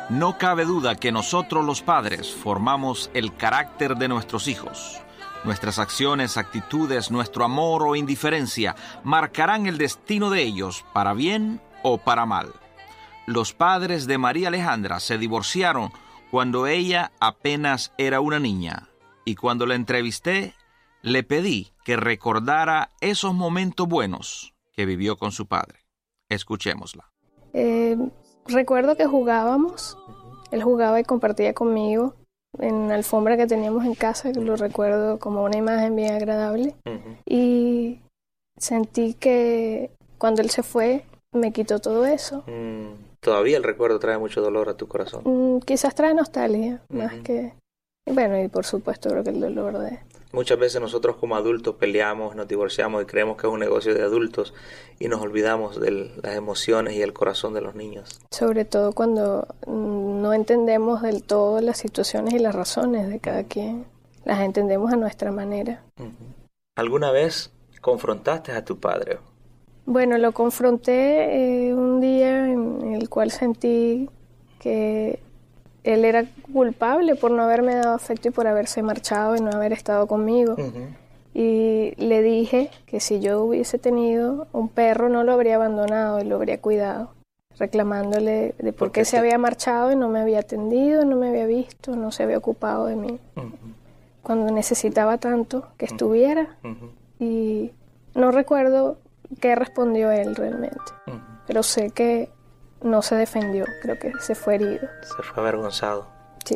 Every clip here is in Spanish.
No cabe duda que nosotros los padres formamos el carácter de nuestros hijos. Nuestras acciones, actitudes, nuestro amor o indiferencia marcarán el destino de ellos, para bien o para mal. Los padres de María Alejandra se divorciaron cuando ella apenas era una niña, y cuando la entrevisté, le pedí que recordara esos momentos buenos que vivió con su padre. Escuchémosla. Recuerdo que jugábamos. Él jugaba y compartía conmigo en la alfombra que teníamos en casa, que lo recuerdo como una imagen bien agradable. Y sentí que cuando él se fue, me quitó todo eso. Todavía el recuerdo trae mucho dolor a tu corazón. Quizás trae nostalgia, más que... Bueno, y por supuesto creo que el dolor de... Muchas veces nosotros como adultos peleamos, nos divorciamos y creemos que es un negocio de adultos y nos olvidamos de las emociones y el corazón de los niños. Sobre todo cuando no entendemos del todo las situaciones y las razones de cada quien. Las entendemos a nuestra manera. ¿Alguna vez confrontaste a tu padre? Bueno, lo confronté un día en el cual sentí que él era culpable por no haberme dado afecto y por haberse marchado y no haber estado conmigo. Y le dije que si yo hubiese tenido un perro no lo habría abandonado y lo habría cuidado, reclamándole de por qué se había marchado y no me había atendido, no me había visto, no se había ocupado de mí. Cuando necesitaba tanto que estuviera. Y no recuerdo qué respondió él realmente, pero sé que no se defendió, creo que se fue herido. Se fue avergonzado. Sí.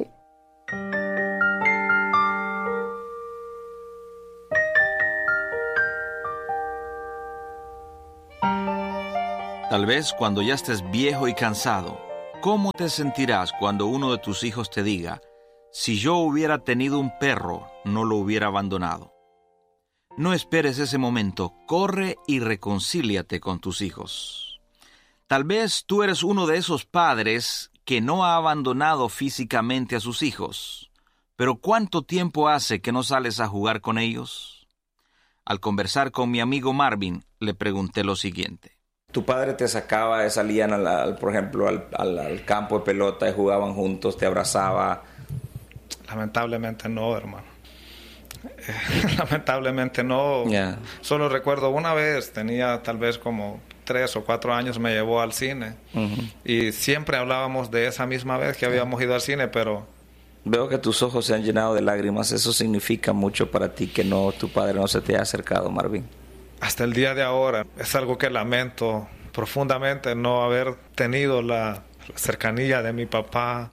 Tal vez cuando ya estés viejo y cansado, ¿cómo te sentirás cuando uno de tus hijos te diga, si yo hubiera tenido un perro, no lo hubiera abandonado? No esperes ese momento, corre y reconcíliate con tus hijos. Tal vez tú eres uno de esos padres que no ha abandonado físicamente a sus hijos, pero ¿cuánto tiempo hace que no sales a jugar con ellos? Al conversar con mi amigo Marvin, le pregunté lo siguiente. ¿Tu padre te sacaba, salían, por ejemplo, al campo de pelota y jugaban juntos, te abrazaba? Lamentablemente no, hermano. Lamentablemente no. Yeah. Solo recuerdo una vez, tenía tal vez como 3 o 4 años, me llevó al cine. Y siempre hablábamos de esa misma vez que habíamos ido al cine, pero... Veo que tus ojos se han llenado de lágrimas. Eso significa mucho para ti que tu padre no se te haya acercado, Marvin. Hasta el día de ahora es algo que lamento profundamente, no haber tenido la cercanía de mi papá.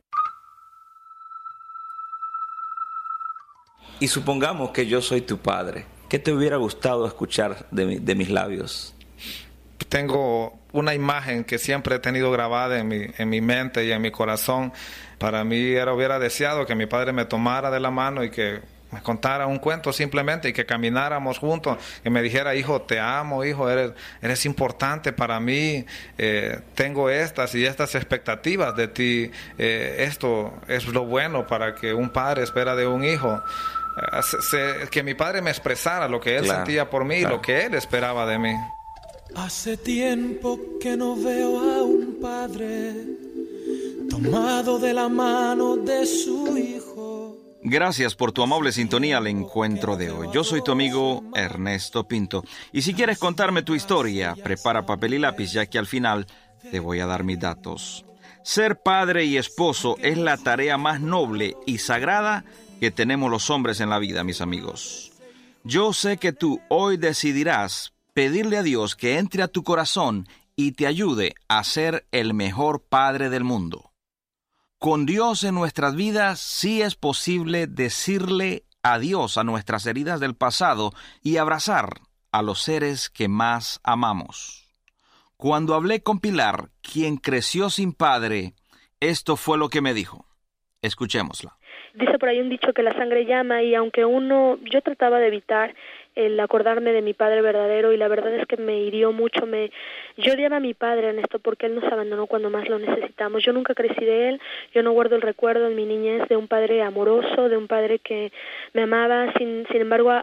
Y supongamos que yo soy tu padre. ¿Qué te hubiera gustado escuchar de mis labios? Tengo una imagen que siempre he tenido grabada en mi mente y en mi corazón. Para mí hubiera deseado que mi padre me tomara de la mano y que me contara un cuento simplemente y que camináramos juntos, que me dijera, hijo, te amo, hijo, eres importante para mí, tengo estas y estas expectativas de ti, esto es lo bueno para que un padre espera de un hijo. Que mi padre me expresara lo que él sentía por mí y lo que él esperaba de mí. Hace tiempo que no veo a un padre tomado de la mano de su hijo. Gracias por tu amable sintonía al encuentro de hoy. Yo soy tu amigo Ernesto Pinto. Y si quieres contarme tu historia, prepara papel y lápiz, ya que al final te voy a dar mis datos. Ser padre y esposo es la tarea más noble y sagrada que tenemos los hombres en la vida, mis amigos. Yo sé que tú hoy decidirás pedirle a Dios que entre a tu corazón y te ayude a ser el mejor padre del mundo. Con Dios en nuestras vidas sí es posible decirle adiós a nuestras heridas del pasado y abrazar a los seres que más amamos. Cuando hablé con Pilar, quien creció sin padre, esto fue lo que me dijo. Escuchémosla. Dice por ahí un dicho que la sangre llama, y aunque yo trataba de evitar el acordarme de mi padre verdadero, y la verdad es que me hirió mucho. Yo odiaba a mi padre, Ernesto, porque él nos abandonó cuando más lo necesitamos. Yo nunca crecí de él, yo no guardo el recuerdo en mi niñez de un padre amoroso, de un padre que me amaba. Sin embargo,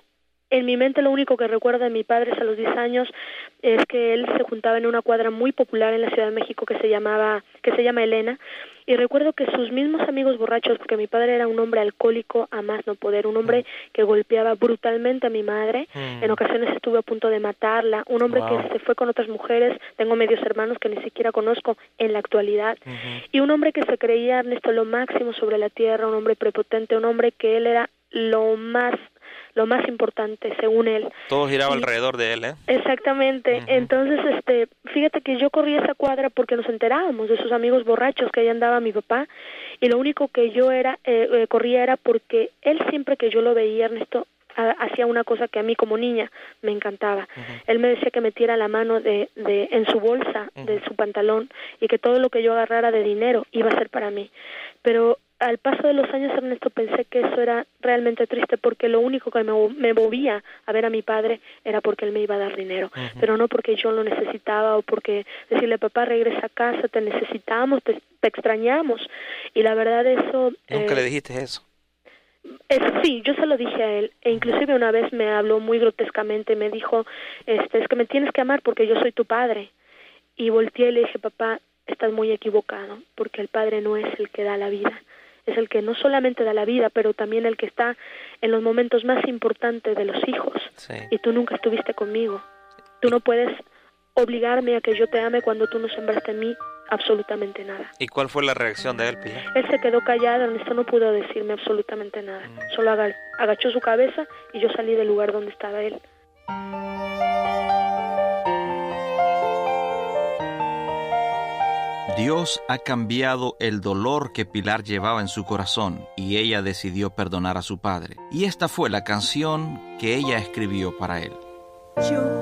En mi mente lo único que recuerdo de mi padre a los 10 años es que él se juntaba en una cuadra muy popular en la Ciudad de México que se llama Elena, y recuerdo que sus mismos amigos borrachos, porque mi padre era un hombre alcohólico a más no poder, un hombre que golpeaba brutalmente a mi madre, en ocasiones estuve a punto de matarla, un hombre que se fue con otras mujeres, tengo medios hermanos que ni siquiera conozco en la actualidad, y un hombre que se creía, Ernesto, lo máximo sobre la tierra, un hombre prepotente, un hombre que él era lo más importante, según él. Todo giraba alrededor de él, ¿eh? Exactamente. Entonces, fíjate que yo corrí esa cuadra porque nos enterábamos de sus amigos borrachos, que ahí andaba mi papá, y lo único que yo corría era porque él, siempre que yo lo veía, Ernesto, hacía una cosa que a mí como niña me encantaba. Él me decía que metiera la mano en su bolsa de su pantalón y que todo lo que yo agarrara de dinero iba a ser para mí. Pero al paso de los años, Ernesto, pensé que eso era realmente triste, porque lo único que me movía a ver a mi padre era porque él me iba a dar dinero, pero no porque yo lo necesitaba o porque decirle, papá, regresa a casa, te necesitamos, te extrañamos. Y la verdad eso... ¿Nunca le dijiste eso? Sí, yo se lo dije a él, e inclusive una vez me habló muy grotescamente, me dijo, es que me tienes que amar porque yo soy tu padre. Y volteé y le dije, papá, estás muy equivocado, porque el padre no es el que da la vida, es el que no solamente da la vida, pero también el que está en los momentos más importantes de los hijos. Sí. Y tú nunca estuviste conmigo. Tú no puedes obligarme a que yo te ame cuando tú no sembraste en mí absolutamente nada. ¿Y cuál fue la reacción de él, Pilar? Él se quedó callado, Ernesto, no pudo decirme absolutamente nada. Solo agachó su cabeza y yo salí del lugar donde estaba él. Dios ha cambiado el dolor que Pilar llevaba en su corazón y ella decidió perdonar a su padre. Y esta fue la canción que ella escribió para él. Yo